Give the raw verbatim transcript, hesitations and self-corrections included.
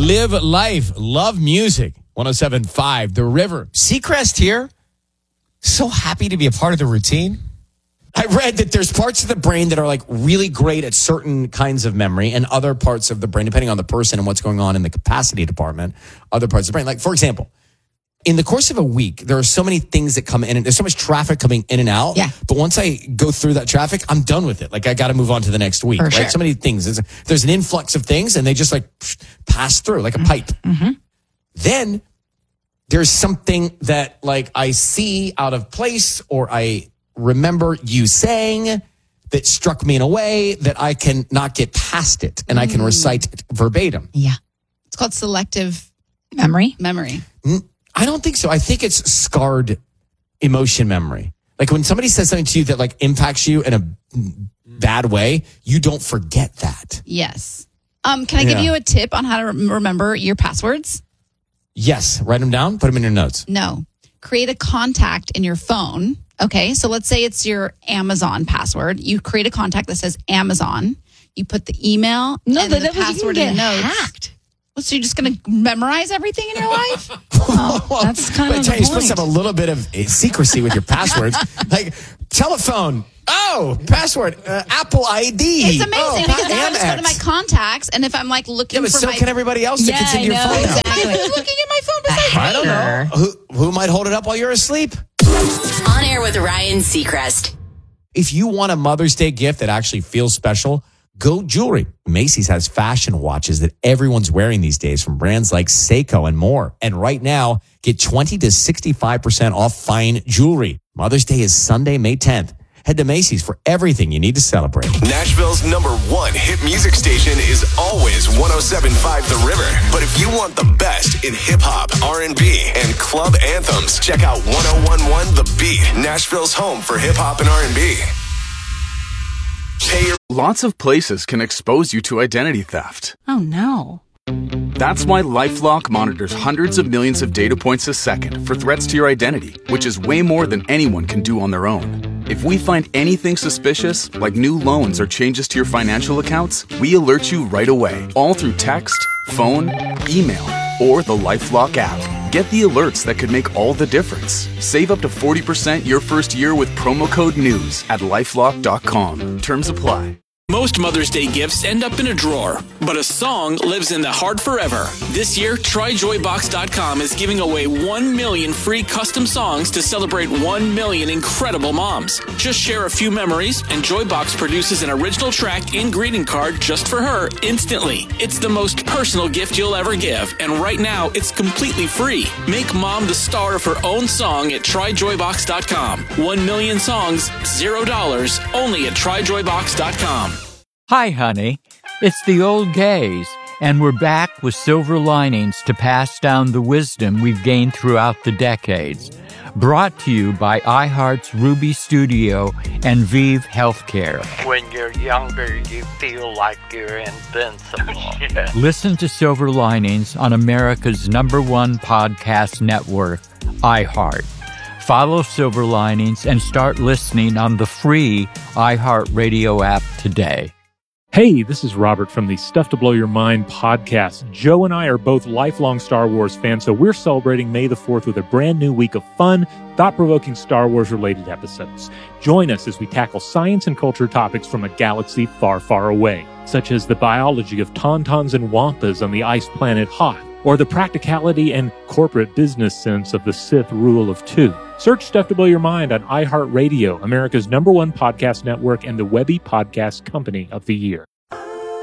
Live life. Love music. one oh seven point five, The River. Seacrest here. So happy to be a part of the routine. I read that there's parts of the brain that are like really great at certain kinds of memory and other parts of the brain, depending on the person and what's going on in the capacity department, other parts of the brain. Like, for example, in the course of a week, there are so many things that come in and there's so much traffic coming in and out. Yeah. But once I go through that traffic, I'm done with it. Like, I got to move on to the next week. For right? sure. So many things. There's, there's an influx of things and they just like pass through like a pipe. Mm-hmm. Then there's something that like I see out of place or I remember you saying that struck me in a way that I can not get past it and mm. I can recite it verbatim. Yeah. It's called selective Memory. memory. I don't think so. I think it's scarred emotion memory. Like when somebody says something to you that like impacts you in a bad way, you don't forget that. Yes. Um, can I give Yeah. you a tip on how to rem- remember your passwords? Yes. Write them down. Put them in your notes. No. Create a contact in your phone. Okay. So let's say it's your Amazon password. You create a contact that says Amazon. You put the email No, and but the that was- you password can in the get notes. hacked. Well, so you're just going to memorize everything in your life? Well, that's kind But of I tell the you, you're supposed to point. have a little bit of uh, secrecy with your passwords. Like telephone. Oh, password. Uh, Apple I D. It's amazing oh, because now I just go to my Amex. contacts, and if I'm like looking Yeah, but for so my... can everybody else that Yeah, gets into I your know, phone now. exactly. Who's looking at my phone besides I don't know. Who, who might hold it up while you're asleep? On Air with Ryan Seacrest. If you want a Mother's Day gift that actually feels special, go jewelry. Macy's has fashion watches that everyone's wearing these days from brands like Seiko and more. And right now, get twenty to sixty-five percent off fine jewelry. Mother's Day is Sunday, May tenth. Head to Macy's for everything you need to celebrate. Nashville's number one hit music station is always one oh seven point five The River. But if you want the best in hip-hop, R and B, and club anthems, check out one oh one point one The Beat, Nashville's home for hip-hop and R and B. Pay your Lots of places can expose you to identity theft. Oh, no. That's why LifeLock monitors hundreds of millions of data points a second for threats to your identity, which is way more than anyone can do on their own. If we find anything suspicious, like new loans or changes to your financial accounts, we alert you right away, all through text, phone, email, or the LifeLock app. Get the alerts that could make all the difference. Save up to forty percent your first year with promo code NEWS at lifelock dot com. Terms apply. Most Mother's Day gifts end up in a drawer, but a song lives in the heart forever. This year, try joy box dot com is giving away one million free custom songs to celebrate one million incredible moms. Just share a few memories, and Joybox produces an original track and greeting card just for her instantly. It's the most personal gift you'll ever give, and right now, it's completely free. Make mom the star of her own song at try joy box dot com. One million songs, zero dollars, only at try joy box dot com. Hi, honey. It's the old gays, and we're back with silver linings to pass down the wisdom we've gained throughout the decades. Brought to you by iHeart's Ruby Studio and Vive Healthcare. When you're younger, you feel like you're invincible. Listen to Silver Linings on America's number one podcast network, iHeart. Follow Silver Linings and start listening on the free iHeartRadio app today. Hey, this is Robert from the Stuff to Blow Your Mind podcast. Joe and I are both lifelong Star Wars fans, so we're celebrating May the fourth with a brand new week of fun, thought-provoking Star Wars-related episodes. Join us as we tackle science and culture topics from a galaxy far, far away, such as the biology of tauntauns and wampas on the ice planet Hoth, or the practicality and corporate business sense of the Sith rule of two. Search Stuff to Blow Your Mind on iHeartRadio, America's number one podcast network and the Webby Podcast Company of the Year.